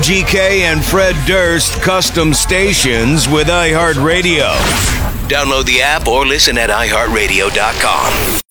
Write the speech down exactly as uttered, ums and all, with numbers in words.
G K and Fred Durst custom stations with iHeartRadio. Download the app or listen at i heart radio dot com.